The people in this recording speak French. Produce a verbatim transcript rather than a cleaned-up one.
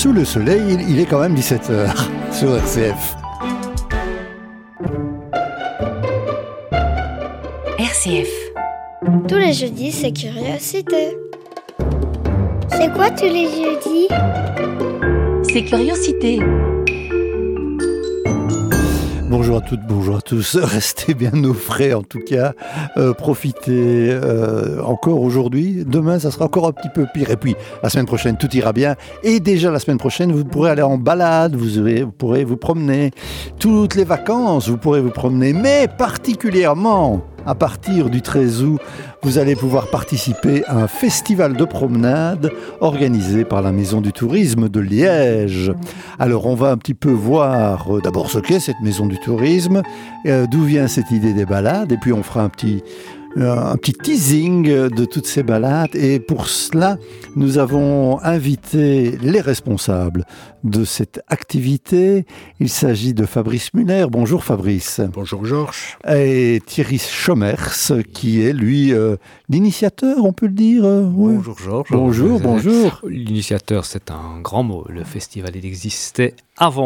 sous le soleil, il, il est quand même dix-sept heures sur R C F. R C F. Tous les jeudis, c'est Curiosité. C'est quoi tous les jeudis? C'est Curiosité. Bonjour à toutes, bonjour à tous. Restez bien au frais en tout cas. Euh, profitez euh, encore aujourd'hui. Demain, ça sera encore un petit peu pire. Et puis, la semaine prochaine, tout ira bien. Et déjà, la semaine prochaine, vous pourrez aller en balade. Vous, aurez, vous pourrez vous promener. Toutes les vacances, vous pourrez vous promener. Mais particulièrement, à partir du treize août, vous allez pouvoir participer à un festival de promenade organisé par la Maison du Tourisme de Liège. Alors, on va un petit peu voir euh, d'abord ce qu'est cette Maison du Tourisme, euh, d'où vient cette idée des balades, et puis on fera un petit... un petit teasing de toutes ces balades, et pour cela nous avons invité les responsables de cette activité. Il s'agit de Fabrice Muller. Bonjour Fabrice. Bonjour Georges. Et Thierry Schommers qui est lui euh, l'initiateur, on peut le dire. euh, oui. Bonjour Georges. Bonjour, bonjour. L'initiateur, c'est un grand mot. Le festival, il existait avant